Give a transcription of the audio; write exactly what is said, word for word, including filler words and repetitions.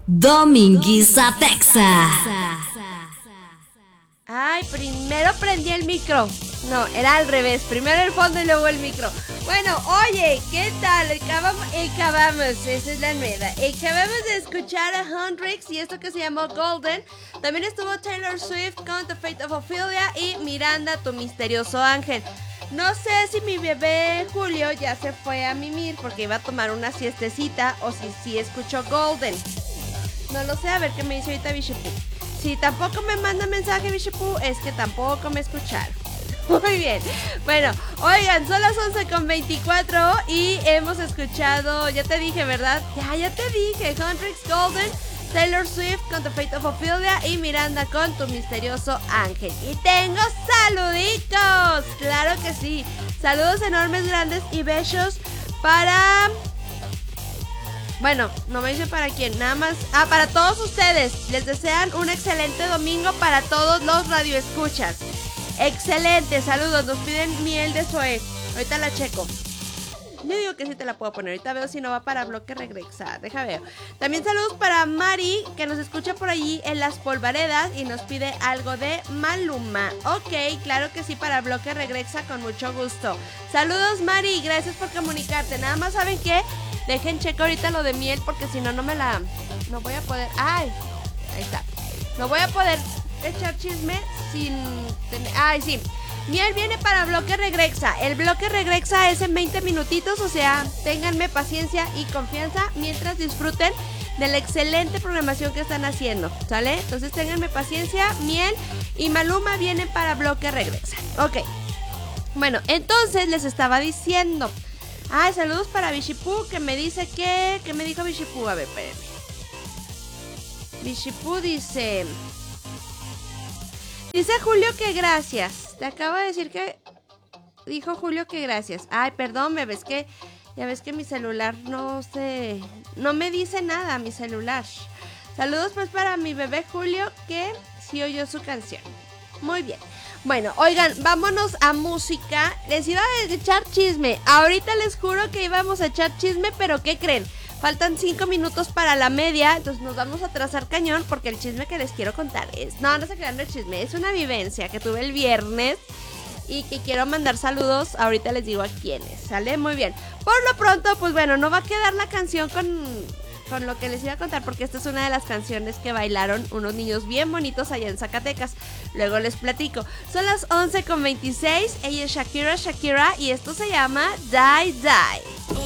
Dominguiza Texa. Ay, primero prendí el micro. No, era al revés. Primero el fondo y luego el micro. Bueno, oye, ¿qué tal? Acabamos, acabamos, esa es la nueva. Acabamos de escuchar a Hendrix y esto que se llamó Golden. También estuvo Taylor Swift con The Fate of Ophelia y Miranda, tu misterioso ángel. No sé si mi bebé Julio ya se fue a mimir porque iba a tomar una siestecita o si sí escuchó Golden. No lo sé, a ver qué me dice ahorita Bishipu. Si tampoco me manda mensaje Bishipu, es que tampoco me escucharon. Muy bien, bueno, oigan, son las once con veinticuatro y hemos escuchado, ya te dije, ¿verdad? Ya, ya te dije, Hendrix, Golden, Taylor Swift con The Fate of Ophelia y Miranda con Tu Misterioso Ángel. Y tengo saluditos, claro que sí, saludos enormes, grandes y besos para... Bueno, no me dice para quién, nada más. Ah, para todos ustedes. Les desean un excelente domingo para todos los radioescuchas. Excelente, saludos. Nos piden miel de Zoe. Ahorita la checo. Yo digo que sí te la puedo poner. Ahorita veo si no va para bloque regresa. Deja ver. También saludos para Mari, que nos escucha por allí en Las Polvaredas y nos pide algo de Maluma. Ok, claro que sí, para bloque regresa con mucho gusto. Saludos, Mari. Gracias por comunicarte. Nada más, ¿saben qué? Dejen checo ahorita lo de miel porque si no, no me la... No voy a poder... ¡Ay! Ahí está. No voy a poder echar chisme sin... Tener... ¡Ay, sí! Miel viene para bloque regresa. El bloque regresa es en veinte minutitos, o sea, ténganme paciencia y confianza mientras disfruten de la excelente programación que están haciendo, ¿sale? Entonces ténganme paciencia, Miel y Maluma vienen para bloque regresa. Ok. Bueno, entonces les estaba diciendo... Ay, saludos para Bishipu, que me dice que... ¿Qué me dijo Bishipu? A ver, espérenme. Bishipu dice... Dice Julio que gracias. Te acabo de decir que... Dijo Julio que gracias. Ay, perdón, me ves que... Ya ves que mi celular no se... No me dice nada, mi celular. Saludos pues para mi bebé Julio, que sí oyó su canción. Muy bien. Bueno, oigan, vámonos a música. Les iba a echar chisme. Ahorita les juro que íbamos a echar chisme, pero ¿qué creen? Faltan cinco minutos para la media, entonces nos vamos a atrasar cañón porque el chisme que les quiero contar es... No, no se crean el chisme, es una vivencia que tuve el viernes y que quiero mandar saludos. Ahorita les digo a quiénes, ¿sale? Muy bien. Por lo pronto, pues bueno, no va a quedar la canción con... con lo que les iba a contar, porque esta es una de las canciones que bailaron unos niños bien bonitos allá en Zacatecas. Luego les platico. Son las once con veintiséis. Ella es Shakira Shakira y esto se llama Die Die.